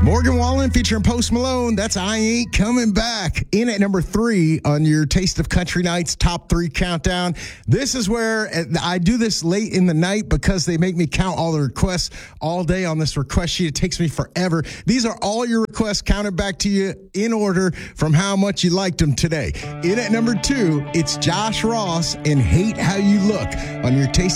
Morgan Wallen featuring Post Malone. That's I Ain't Coming Back. In at number 3 on your Taste of Country Nights top 3 countdown. This is where I do this late in the night because they make me count all the requests all day on this request sheet. It takes me forever. These are all your requests counted back to you in order from how much you liked them today. In at number 2, it's Josh Ross and Hate How You Look on your Taste